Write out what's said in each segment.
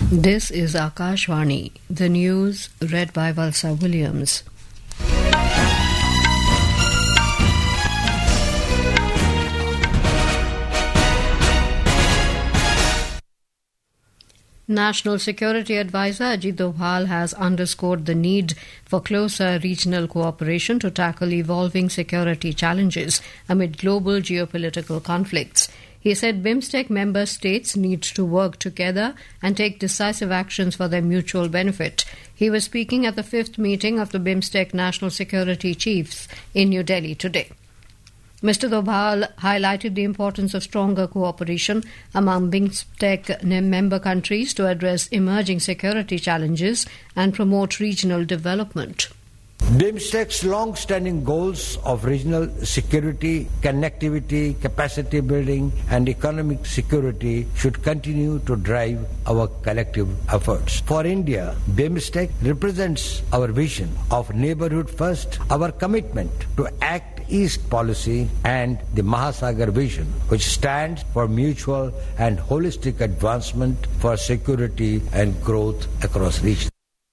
This is Akashvani, the news read by Valsa Williams. National Security Advisor Ajit Doval has underscored the need for closer regional cooperation to tackle evolving security challenges amid global geopolitical conflicts. He said BIMSTEC member states need to work together and take decisive actions for their mutual benefit. He was speaking at the 5th meeting of the BIMSTEC National Security Chiefs in New Delhi today. Mr. Doval highlighted the importance of stronger cooperation among BIMSTEC member countries to address emerging security challenges and promote regional development. BIMSTEC's long-standing goals of regional security, connectivity, capacity building and economic security should continue to drive our collective efforts. For India, BIMSTEC represents our vision of neighborhood first, our commitment to Act East policy and the Mahasagar vision, which stands for mutual and holistic advancement for security and growth across regions.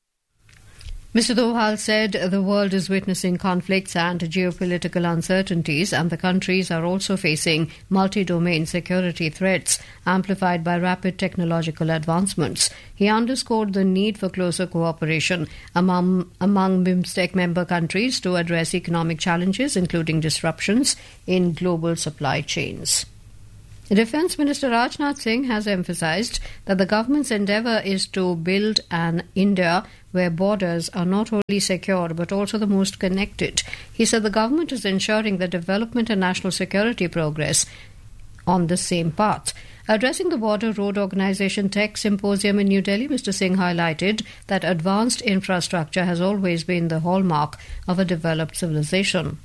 Mr. Doval said the world is witnessing conflicts and geopolitical uncertainties, and the countries are also facing multi-domain security threats amplified by rapid technological advancements. He underscored the need for closer cooperation among BIMSTEC member countries to address economic challenges, including disruptions in global supply chains. Defence Minister Rajnath Singh has emphasised that the government's endeavour is to build an India where borders are not only secure but also the most connected. He said the government is ensuring that development and national security progress on the same path. Addressing the Border Road Organisation Tech Symposium in New Delhi, Mr. Singh highlighted that advanced infrastructure has always been the hallmark of a developed civilization.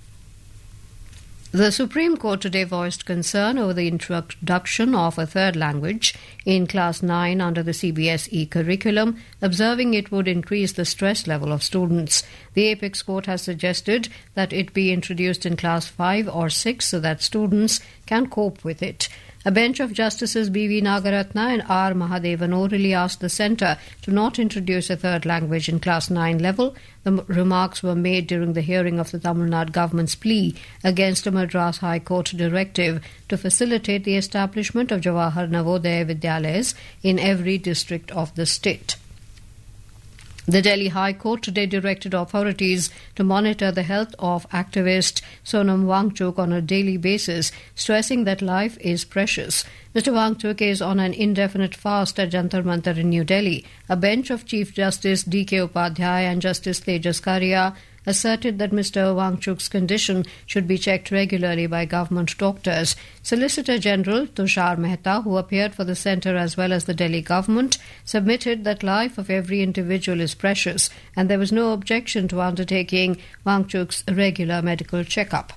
The Supreme Court today voiced concern over the introduction of a third language in Class 9 under the CBSE curriculum, observing it would increase the stress level of students. The Apex Court has suggested that it be introduced in Class 5 or 6 so that students can cope with it. A bench of Justices B.V. Nagaratna and R. Mahadevan orally asked the Centre to not introduce a third language in Class 9 level. The remarks were made during the hearing of the Tamil Nadu government's plea against a Madras High Court directive to facilitate the establishment of Jawahar Navodaya Vidyalayas in every district of the state. The Delhi High Court today directed authorities to monitor the health of activist Sonam Wangchuk on a daily basis, stressing that life is precious. Mr. Wangchuk is on an indefinite fast at Jantar Mantar in New Delhi. A bench of Chief Justice D.K. Upadhyay and Justice Tejas Karia asserted that Mr. Wangchuk's condition should be checked regularly by government doctors. Solicitor General Tushar Mehta, who appeared for the centre as well as the Delhi government, submitted that life of every individual is precious and there was no objection to undertaking Wangchuk's regular medical checkup.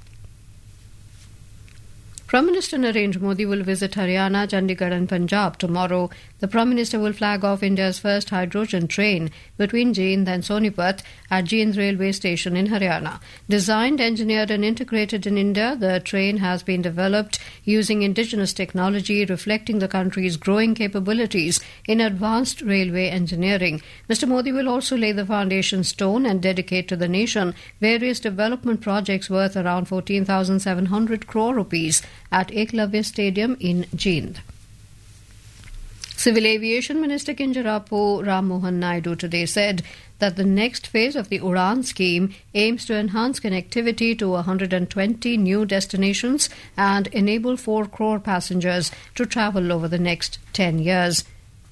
Prime Minister Narendra Modi will visit Haryana, Chandigarh and Punjab tomorrow. The Prime Minister will flag off India's first hydrogen train between Jind and Sonipat at Jind railway station in Haryana. Designed, engineered and integrated in India, the train has been developed using indigenous technology reflecting the country's growing capabilities in advanced railway engineering. Mr. Modi will also lay the foundation stone and dedicate to the nation various development projects worth around 14,700 crore rupees at Eklavya Stadium in Jind. Civil Aviation Minister Kinjarapu Ram Mohan Naidu today said that the next phase of the Udan scheme aims to enhance connectivity to 120 new destinations and enable 4 crore passengers to travel over the next 10 years.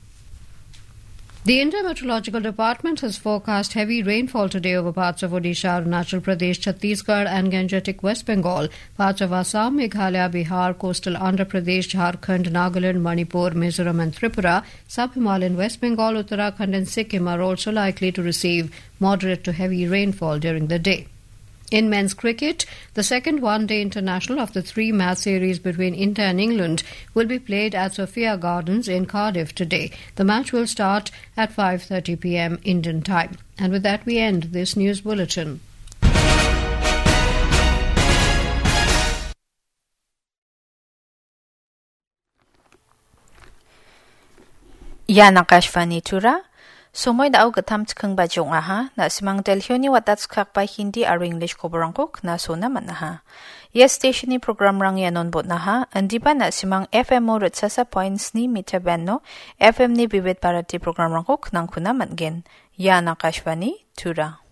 The Indian Meteorological Department has forecast heavy rainfall today over parts of Odisha, Arunachal Pradesh, Chhattisgarh and Gangetic West Bengal, parts of Assam, Meghalaya, Bihar, coastal Andhra Pradesh, Jharkhand, Nagaland, Manipur, Mizoram and Tripura, sub-Himalayan West Bengal, Uttarakhand and Sikkim are also likely to receive moderate to heavy rainfall during the day. In men's cricket, the second one-day international of the 3-match series between India and England will be played at Sophia Gardens in Cardiff today. The match will start at 5:30 p.m. Indian time. And with that, we end this news bulletin. Yan Akashvani Tura. Sumoy daw gatam tskang bajong aha na simang telhyo ni watat skak pa Hindi aro English ko barangkok na so naman aha. Yes station ni program rang yanon bot na ha. Andi ba na simang FM mo ritsa sa points ni Mita Benno FM ni Vivid Parati program rangkok nang kunaman gen. Yan Akashvani Tura.